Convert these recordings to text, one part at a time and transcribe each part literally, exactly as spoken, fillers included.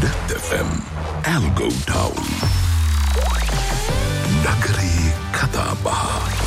Death F M Algo Town Nagari Kataba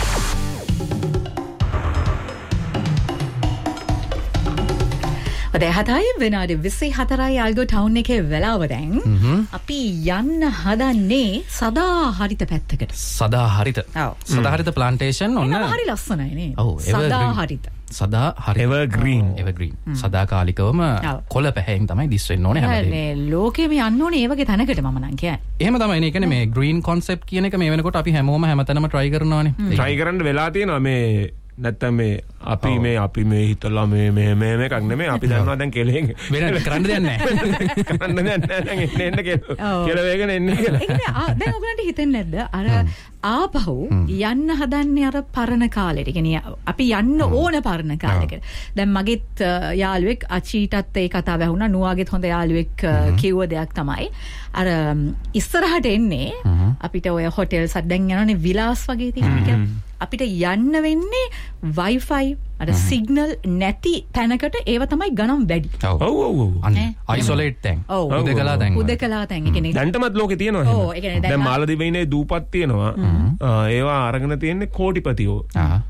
ඔතේ හතයි වෙනාඩි විසි හතරයි අල්ගෝ ටවුන් එකේ වෙලාව දැන් අපි යන්න හදන්නේ සදා හරිත පැත්තකට. සදා හරිත. ඔව්. සදා හරිත ප්ලාන්ටේෂන් ඔන්න හරි ලස්සනයි නේ. ඔව් සදා හරිත. සදා හරිත. evergreen evergreen. සදාකාලිකවම කොළ පැහැයෙන් තමයි දිස් වෙන්න ඕනේ හැමදේම. මේ ලෝකෙම යන්න ඕනේ ඒ වගේ තැනකට මම නම් කියන්නේ. එහෙම තමයි නේ. කියන්නේ මේ green concept කියන එක මේ වෙනකොට අපි හැමෝම හැමතැනම try කරනවානේ. try කරන්න වෙලා තියෙනවා මේ නැත්තම් මේ අපි මේ අපි මේ හිතලා මේ මේ මේ එකක් නෙමෙයි අපි දන්නවා දැන් කෙලෙන් වෙන කරන්න දෙයක් නැහැ. කරන්න දෙයක් නැහැ දැන් එන්න එන්න කියලා වේගන එන්නේ කියලා. ඒ කියන්නේ දැන් ඔයගලන්ට හිතෙන්නේ නැද්ද අර ආපහු යන්න හදන්නේ අර පරණ කාලෙට. කියන්නේ අපි යන්න ඕන පරණ කාලෙකට. දැන් මගෙත් යාළුවෙක් අචීටත් ඒ කතාව ඇහුණා. නුවාගෙත් හොඳ යාළුවෙක් කිව්ව දෙයක් තමයි අර ඉස්සරහට එන්නේ අපිට ඔය හොටෙල්ස් අත් දැන් යනනේ විලාස් වගේ තියෙනවා. අපිට යන්න වෙන්නේ Wi-Fi අර සිග්නල් නැති තැනකට ඒව තමයි ගණන් වැඩි. ඔව් ඔව් ඔව්. අනේ අයිසොලේට් තැන්. උදකලා තැන්. උදකලා තැන්. ඒ කියන්නේ දැන්ටමත් ලෝකේ තියෙනවා එහෙම. ඔව් ඒ කියන්නේ දැන් මාලදිවයිනේ දූපත් තියෙනවා. ඒවා අරගෙන තියෙන්නේ කෝටිපතියෝ. ආ.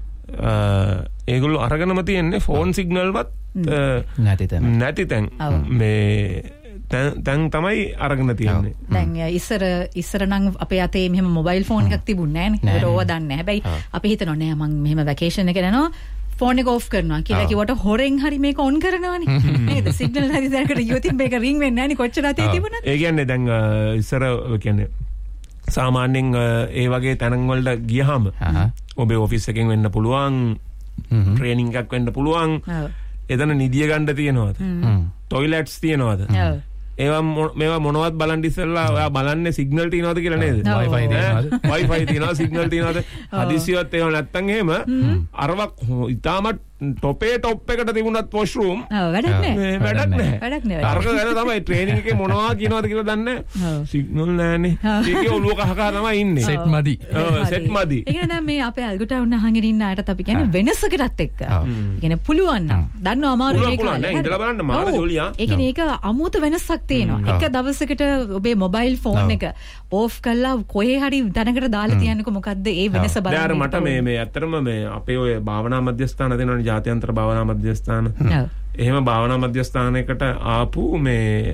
ඒගොල්ලෝ අරගෙනම තියෙන්නේ ෆෝන් සිග්නල්වත් නැති තැන. නැති තැන්. මේ දැන් තමයි අරගෙන තියෙන්නේ. දැන් ඉස්සර ඉස්සර නම් අපේ අතේ මෙහෙම මොබයිල් ෆෝන් එකක් තිබුණේ නැහැ නේ. ඒකට ඕවා දන්නේ නැහැ. හැබැයි අපි හිතනවා නෑ මං මෙහෙම වැකේෂන් එක යනවා ෆෝන් එක ඔෆ් කරනවා කියලා කිව්වට හොරෙන් හරි මේක ඔන් කරනවානේ. නේද? සිග්නල් නැති තැනකට යොතින් මේක රින් වෙන්නේ නැහැ නේ කොච්චර අතේ තිබුණත්. ඒ කියන්නේ දැන් ඉස්සර කියන්නේ සාමාන්‍යයෙන් ඒ වගේ තැන් වලට ගියහම ඔබේ ඔෆිස් එකෙන් වෙන්න පුළුවන් ට්‍රේනින් එකක් වෙන්න පුළුවන්. එතන නිදිය ගන්න තියනවාද? ටොයිලට්ස් තියනවාද? ඒවා මේවා මොනවත් බලන් ඉස්සෙල්ලා ඔයා බලන්නේ සිග්නල් තියනවද කියලා නේද? Wi-Fi තියනවද? Wi-Fi තියනවද? සිග්නල් තියනවද? හදිසියවත් ඒව නැත්තම් එහෙම අරවක් ඉතාමත් ටොපේ ටොප් එකට තිබුණත් වොෂ්රූම් වැඩක් නැහැ. වැඩක් නැහැ. වැඩක් නැහැ. අරක ගැන තමයි ට්‍රේනින් එකේ මොනවා කියනවද කියලා දන්නේ නැහැ. සිග්නල් නැහනේ. ඒකේ ඔළුව කහ කහ තමයි ඉන්නේ. සෙට් මදි. ඔව් සෙට් මදි. ඒ කියන්නේ දැන් මේ අපේ අල්ගොටවුන් අහගෙන ඉන්න අයටත් අපි කියන්නේ වෙනසකටත් එක්ක. ඒ කියන්නේ පුළුවන් නම් දන්නව අමාරු ඒක කාලේ. ඉඳලා බලන්න මාර ජොලියා. ඒ කියන්නේ ඒක අමුතු වෙනසක් තියෙනවා. එක දවසකට ඔබේ මොබයිල් ෆෝන් එක ඕෆ් කරලා කොහේ හරි තැනකට දාලා තියන්නකො මොකද්ද ඒ වෙනස බලන්න. දැන් මට මේ මේ ඇත්තටම මේ අපේ ඔය භාවනා මධ්‍යස්ථාන දෙනවනේ ජාත්‍යන්තර භාවනා මධ්‍යස්ථාන. එහෙම භාවනා මධ්‍යස්ථානයකට ආපු මේ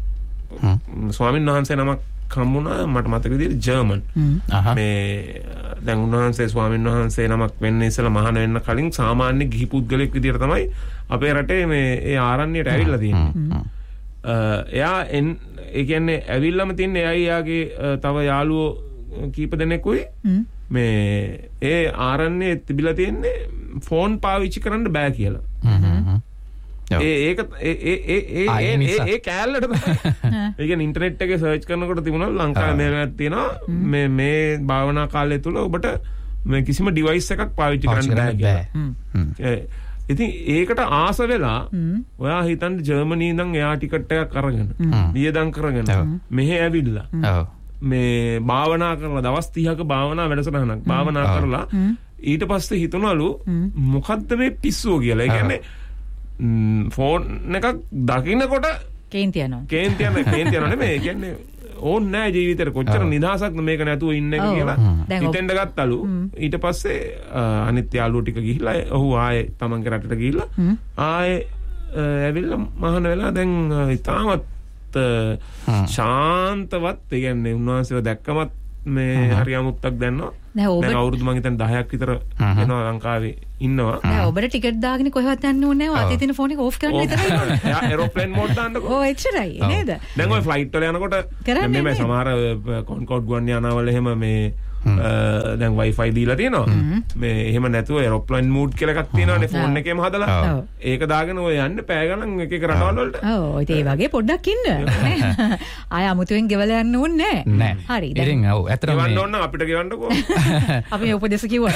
ස්වාමීන් වහන්සේ නමක් හම්බුණා මට මතක විදිහට ජර්මන්. මේ දැන් උන්වහන්සේ ස්වාමීන් වහන්සේ නමක් වෙන්න ඉස්සලා මහාන වෙන්න කලින් සාමාන්‍ය ගිහි පුද්ගලෙක් විදිහට තමයි අපේ රටේ මේ ඒ ආරණ්‍යයට ඇවිල්ලා තියෙන්නේ. එයා ඒ කියන්නේ ඇවිල්ලාම තින්නේ එයයි යාගේ තව යාළුවෝ කීප දෙනෙකුයි මේ ඒ ආරණ්‍යයේ තිබිලා තියෙන්නේ ෆෝන් පාවිච්චි කරන්න බෑ කියලා. ඒ ඒක ඒ ඒ ඒ ඒ ඒ කැලලට ඒ කියන්නේ ඉන්ටර්නෙට් එකේ සර්ච් කරනකොට තිබුණා ලංකාවේ මේකක් තියෙනවා මේ මේ භාවනා කාලය තුල ඔබට මේ කිසිම ඩිවයිස් එකක් පාවිච්චි කරන්න බෑ කියලා. ඉතින් ඒකට ආස වෙලා ඔයා හිතන්න ජර්මනි ඉඳන් එයා ටිකට් එකක් අරගෙන වියදම් කරගෙන මෙහෙ ඇවිල්ලා මේ භාවනා කරලා දවස් තිහක භාවනා වැඩසටහනක් භාවනා කරලා ඊට පස්සේ හිතනවලු මොකද්ද මේ පිස්සුව කියලා. ඒ කියන්නේ ෆෝන් එකක් දකින්නකොට කේන්ති යනවා. කේන්ති යනවා කේන්ති යනවා නෙමෙයි. ඒ කියන්නේ ඕන් නෑ ජීවිතේට කොච්චර නිදහසක්ද මේක නැතුව ඉන්න එක කියලා හිතෙන්ද ගත්තලු. ඊට පස්සේ අනිත් යාළුවෝ ටික ගිහිල්ලා ඔහු ආයේ තමන්ගේ රටට ගිහිල්ලා ආයේ ඇවිල්ලා මහාන වෙලා දැන් ඉතාමත් ශාන්තවත්. ඒ කියන්නේ උන්වහන්සේව දැක්කමත් මේ හරි අමුත්තක් දැනනවා. දැන් අවුරුදු මං හිතන්නේ දහයක් විතර වෙනවා ලංකාවේ ඉන්නවා. දැන් ඔබට ටිකට් දාගෙන කොහෙවත් යන්න ඕනේ නැහැ. අතේ තියෙන ෆෝන් එක ඕෆ් කරන්න විතරයි. එයා ඒරෝප්ලේන් මෝඩ් දාන්නකෝ. ඔව් එච්චරයි නේද? දැන් ඔය ෆ්ලයිට් වල යනකොට මේ සමහර කොන්කෝඩ් ගුවන් යානාවල එහෙම මේ දැන් Wi-Fi දීලා තියෙනවා. මේ එහෙම නැතුව ඒරෝප්ලේන් මෝඩ් කියලා එකක් තියෙනවානේ ෆෝන් එකේම හදලා. ඒක දාගෙන ඔය යන්න පැය ගණන් එක එක රටවල් වලට. ඔව් ඒ වගේ පොඩ්ඩක් ඉන්න. ආය අමුතුවෙන් ගෙවලා යන්න ඕනේ නැහැ. හරි. ඉතින් ඔව් ඇත්තටම ගෙවන්න ඕන නම් අපිට ගෙවන්නකෝ. අපි උපදේශ කිව්වා.